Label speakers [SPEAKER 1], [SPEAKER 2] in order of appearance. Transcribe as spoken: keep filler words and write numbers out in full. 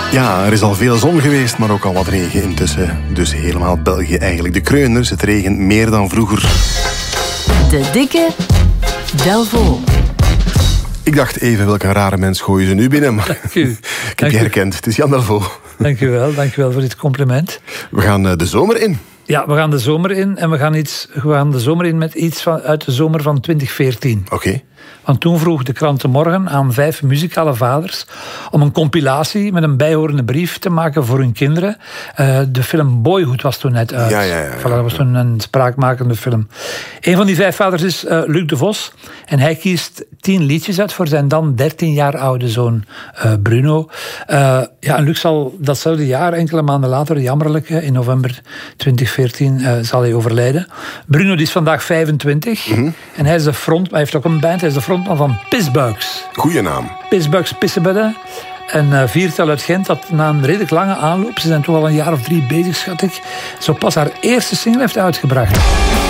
[SPEAKER 1] Ja, er is al veel zon geweest, maar ook al wat regen intussen. Dus helemaal België eigenlijk. De kreuners, het regent meer dan vroeger.
[SPEAKER 2] De dikke Delvaux.
[SPEAKER 1] Ik dacht even, welke rare mens gooien ze nu binnen? Maar
[SPEAKER 3] Dank u.
[SPEAKER 1] ik heb je herkend, het is Jan Delvaux.
[SPEAKER 3] Dank u wel, dank u wel voor dit compliment.
[SPEAKER 1] We gaan uh, de zomer in.
[SPEAKER 3] Ja, we gaan de zomer in en we gaan, iets, we gaan de zomer in met iets van, uit de zomer van twintig veertien.
[SPEAKER 1] Oké. Okay.
[SPEAKER 3] Want toen vroeg de krant De Morgen aan vijf muzikale vaders om een compilatie met een bijhorende brief te maken voor hun kinderen. Uh, de film Boyhood was toen net uit.
[SPEAKER 1] Ja, ja, ja, ja.
[SPEAKER 3] Voilà, dat was toen een spraakmakende film. Een van die vijf vaders is uh, Luc de Vos. En hij kiest tien liedjes uit voor zijn dan dertien jaar oude zoon uh, Bruno. Uh, ja, en Luc zal datzelfde jaar, enkele maanden later, jammerlijk, in november twintig veertien, uh, zal hij overlijden. Bruno die is vandaag vijfentwintig. Mm-hmm. En hij is de front, hij heeft ook een band, hij is de frontman van Pisbuiks.
[SPEAKER 1] Goeie naam.
[SPEAKER 3] Pisbuiks Pissebedden. Een uh, viertal uit Gent dat na een redelijk lange aanloop, ze zijn toch al een jaar of drie bezig, schat ik, zo pas haar eerste single heeft uitgebracht.